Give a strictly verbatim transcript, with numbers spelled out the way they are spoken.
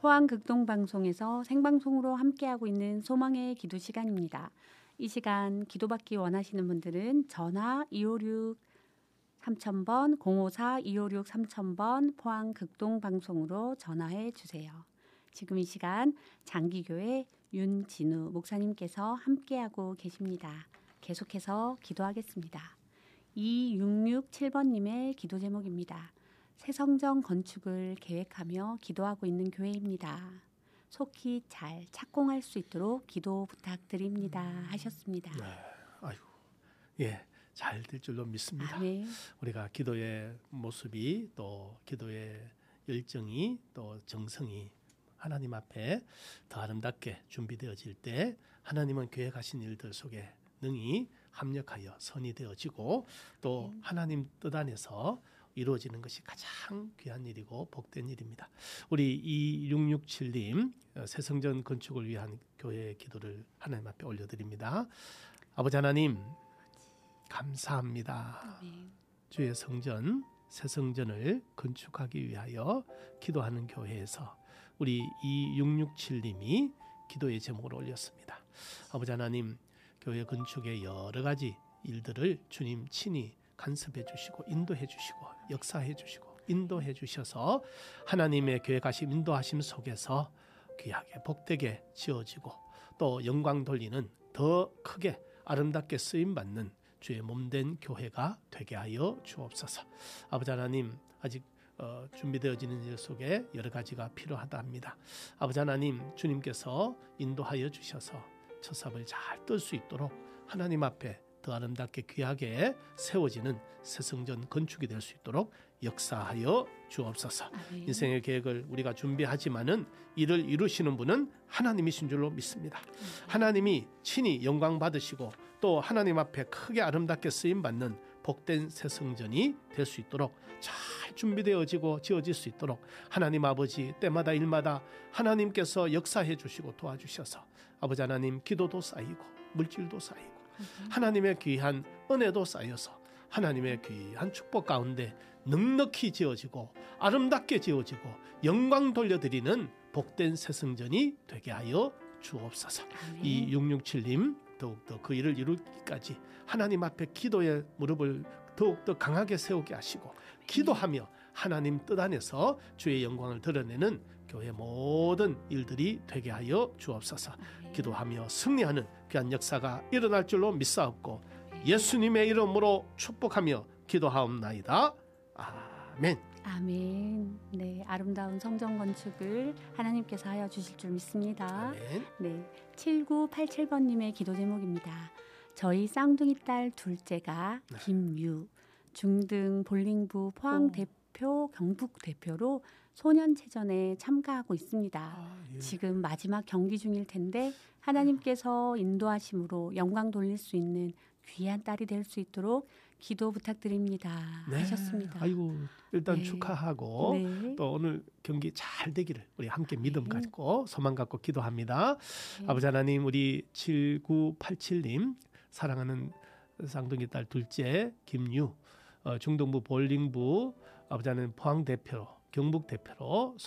포항 극동방송에서 생방송으로 함께하고 있는 소망의 기도 시간입니다. 이 시간 기도받기 원하시는 분들은 전화 이오육 삼천 번, 공오사 이오육 삼천 번 포항 극동방송으로 전화해 주세요. 지금 이 시간 장기교회 윤진우 목사님께서 함께하고 계십니다. 계속해서 기도하겠습니다. 이육육칠 번님의 기도 제목입니다. 새 성전 건축을 계획하며 기도하고 있는 교회입니다. 속히 잘 착공할 수 있도록 기도 부탁드립니다. 하셨습니다. 네, 아유, 예, 잘 될 줄로 믿습니다. 아, 네. 우리가 기도의 모습이 또 기도의 열정이 또 정성이 하나님 앞에 더 아름답게 준비되어질 때 하나님은 계획하신 일들 속에 능히 합력하여 선이 되어지고 또 하나님 뜻 안에서 이루어지는 것이 가장 귀한 일이고 복된 일입니다. 우리 이육육칠님 새성전 건축을 위한 교회의 기도를 하나님 앞에 올려드립니다. 아버지 하나님 감사합니다. 주의 성전 새성전을 건축하기 위하여 기도하는 교회에서 우리 이육육칠님이 기도의 제목을 올렸습니다. 아버지 하나님 교회 건축의 여러 가지 일들을 주님 친히 간섭해 주시고 인도해 주시고 역사해 주시고 인도해 주셔서 하나님의 계획하심 인도하심 속에서 귀하게 복되게 지어지고 또 영광 돌리는 더 크게 아름답게 쓰임받는 주의 몸된 교회가 되게 하여 주옵소서. 아버지 하나님 아직 어, 준비되어지는 일 속에 여러 가지가 필요하다 합니다. 아버지 하나님 주님께서 인도하여 주셔서 첫 삽을 잘 뜰 수 있도록 하나님 앞에 더 아름답게 귀하게 세워지는 새성전 건축이 될 수 있도록 역사하여 주옵소서. 아멘. 인생의 계획을 우리가 준비하지만은 이를 이루시는 분은 하나님이신 줄로 믿습니다. 아멘. 하나님이 친히 영광 받으시고 또 하나님 앞에 크게 아름답게 쓰임 받는 복된 새성전이 될 수 있도록 잘 준비되어지고 지어질 수 있도록 하나님 아버지 때마다 일마다 하나님께서 역사해 주시고 도와주셔서 아버지 하나님 기도도 쌓이고 물질도 쌓이고 하나님의 귀한 은혜도 쌓여서 하나님의 귀한 축복 가운데 넉넉히 지어지고 아름답게 지어지고 영광 돌려드리는 복된 새성전이 되게 하여 주옵소서. 아멘. 이 육육칠님 더욱더 그 일을 이루기까지 하나님 앞에 기도의 무릎을 더욱더 강하게 세우게 하시고 기도하며 하나님 뜻 안에서 주의 영광을 드러내는 교회 모든 일들이 되게 하여 주옵소서. 기도하며 승리하는 귀한 역사가 일어날 줄로 믿사옵고 예수님의 이름으로 축복하며 기도하옵나이다. 아멘. 아멘. 네, 아름다운 성전 건축을 하나님께서 하여 주실 줄 믿습니다. 아멘. 네, 칠구팔칠 번님의 기도 제목입니다. 저희 쌍둥이 딸 둘째가 네. 김유 중등 볼링부 포항 오. 대표 경북 대표로 소년체전에 참가하고 있습니다. 아, 예. 지금 마지막 경기 중일 텐데 하나님께서 인도하심으로 영광 돌릴 수 있는 귀한 딸이 될 수 있도록 기도 부탁드립니다. 네. 하셨습니다. 아이고 일단 네. 축하하고 네. 또 오늘 경기 잘 되기를 우리 함께 믿음 갖고 소망 갖고 기도합니다. 네. 아버지 하나님 우리 칠구팔칠님 사랑하는 쌍둥이 딸 둘째 김유 어, 중동부 볼링부 아버지 하나님 포항 대표로 경북 대표로